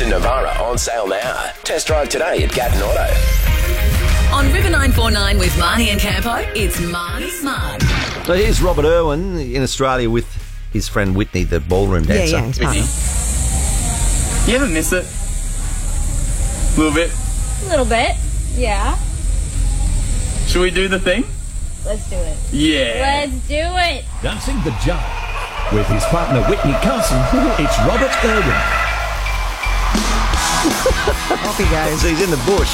Nissan Navara on sale now. Test drive today at Gatton Auto. On River 949 with Marnie and Campo, it's Marnie's Smart. So here's Robert Irwin in Australia with his friend Whitney, the ballroom dancer. Yeah, Whitney, you ever miss it? A little bit? A little bit, yeah. Should we do the thing? Let's do it. Yeah. Let's do it. Dancing the Jive with his partner Whitney Carson, it's Robert Irwin. Off he goes. He's in the bush.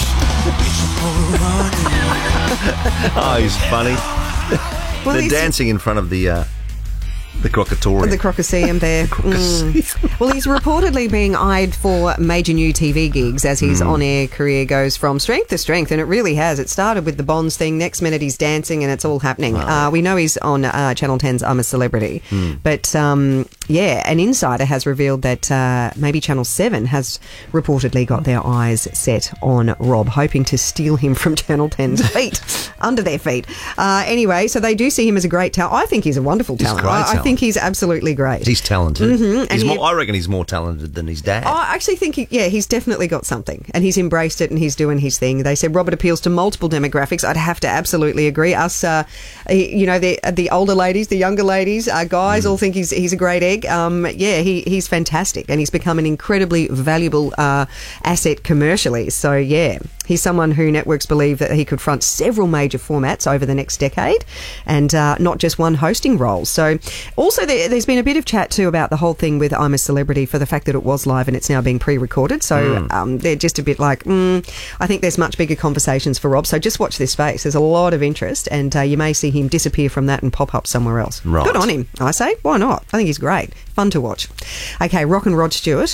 Oh, he's funny. Well, They're dancing in front of the Crocatorium. The Crocoseum there. Well, he's reportedly being eyed for major new TV gigs as his on-air career goes from strength to strength, and it really has. It started with the Bonds thing. Next minute he's dancing and it's all happening. We know he's on Channel 10's I'm a Celebrity. But, yeah, an insider has revealed that maybe Channel 7 has reportedly got their eyes set on Rob, hoping to steal him from Channel 10's feet, under their feet. Anyway, so they do see him as a great talent. I think he's a wonderful talent. I think he's absolutely great. He's talented. And I reckon he's more talented than his dad. I actually think, he's definitely got something, and he's embraced it, and he's doing his thing. They said Robert appeals to multiple demographics. I'd have to absolutely agree. Us, the older ladies, the younger ladies, guys all think he's a great egg. He's fantastic, and he's become an incredibly valuable asset commercially. So, yeah, he's someone who networks believe that he could front several major formats over the next decade, and not just one hosting role. So, also, there's been a bit of chat too about the whole thing with I'm a Celebrity for the fact that it was live and it's now being pre-recorded. So they're just a bit like, I think there's much bigger conversations for Rob. So just watch this space. There's a lot of interest, and you may see him disappear from that and pop up somewhere else. Right. Good on him, I say. Why not? I think he's great. Fun to watch. Okay, Rock and Rod Stewart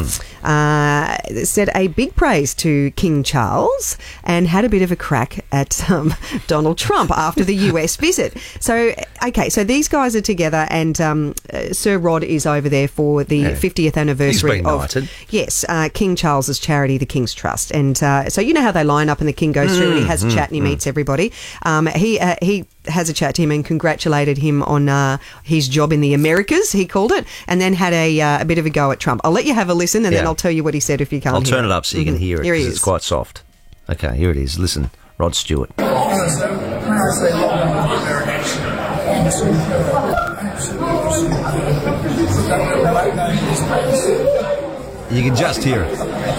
said a big praise to King Charles and had a bit of a crack at Donald Trump after the US visit. So, okay, so these guys are together, and Sir Rod is over there for the 50th anniversary knighted. King Charles's charity, the King's Trust. And so you know how they line up and the King goes through and he has a chat and he meets everybody. He has a chat to him and congratulated him on his job in the Americas, he called it, and then had a bit of a go at Trump. I'll let you have a listen, and then I'll tell you what he said if you can't I'll hear turn it up so you can hear it, because it's quite soft. Okay, here it is. Listen, Rod Stewart. You can just hear it.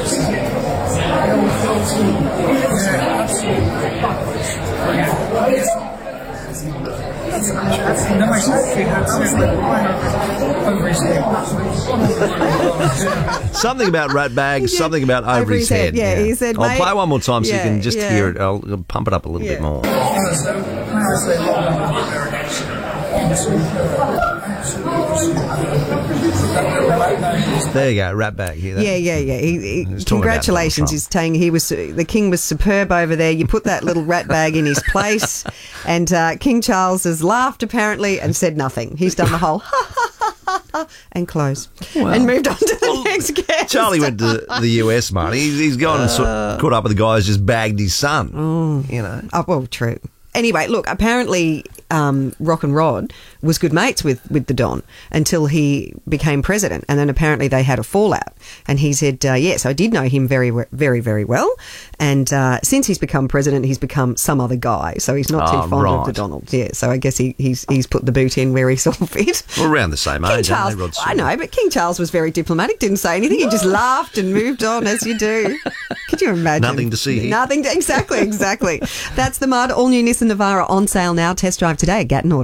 Something about rat bags, something about over his head. Yeah, he said, I'll play one more time so you can just hear it. I'll pump it up a little bit more. There you go, rat bag. Hear that? Yeah. Congratulations. He's saying the King was superb over there. You put that little rat bag in his place, and King Charles has laughed apparently and said nothing. He's done the whole and closed and moved on to the next guest. Charlie went to the US, man. He's gone and caught up with the guy who's just bagged his son. You know. Oh, well, true. Anyway, look, apparently Rock and Rod was good mates with the Don until he became president, and then apparently they had a fallout, and he said, yes, I did know him very, very, very well, and since he's become president, he's become some other guy, so he's not too fond of the Donald. Yeah, so I guess he's put the boot in where he saw fit. Well, around the same age, Charles, aren't they, Rod Stewart? I know, but King Charles was very diplomatic, didn't say anything. He just laughed and moved on, as you do. Could you imagine? Nothing to see here. Nothing. Exactly. That's the mud. All new Nissan Navara on sale now. Test drive today at Gatton Auto.